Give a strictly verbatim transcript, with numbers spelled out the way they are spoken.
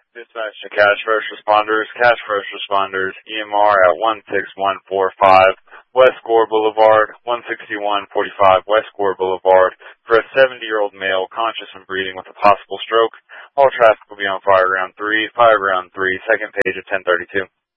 Dispatch to Cash First Responders. Cash First Responders, E M R at one six one four five West Gore Boulevard, one sixty-one forty-five West Gore Boulevard, for a seventy-year-old male conscious and breathing with a possible stroke. All traffic will be on Fire Ground three, Fire Ground three, second page of ten thirty-two.